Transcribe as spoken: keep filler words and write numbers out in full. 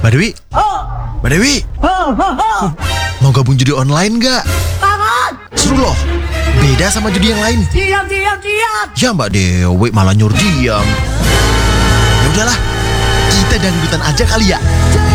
Mbak Dewi, Mbak Dewi, mau gabung judi online nggak? Banget. Seru loh, beda sama judi yang lain. Diam, diam, diam. Ya Mbak Dewi malah nyuruh diam. Ya udahlah, kita dangdutan aja kali ya.